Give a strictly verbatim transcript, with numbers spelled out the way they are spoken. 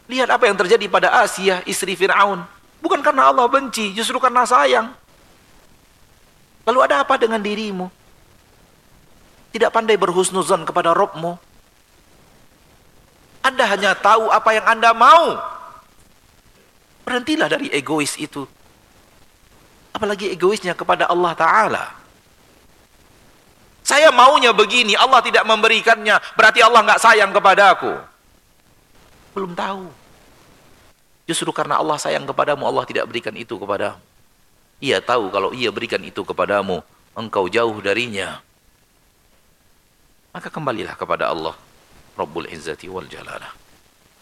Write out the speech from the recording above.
Lihat apa yang terjadi pada Asia, istri Fir'aun. Bukan karena Allah benci, justru karena sayang. Lalu ada apa dengan dirimu? Tidak pandai berhusnuzon kepada Rabbmu. Anda hanya tahu apa yang Anda mau. Berhentilah dari egois itu. Apalagi egoisnya kepada Allah Ta'ala. Saya maunya begini, Allah tidak memberikannya, berarti Allah nggak sayang kepada aku. Belum tahu. Justru karena Allah sayang kepadamu, Allah tidak berikan itu kepadamu. Ia tahu kalau ia berikan itu kepadamu, engkau jauh darinya. Maka kembalilah kepada Allah Rabbul Izzati wal Jalalah.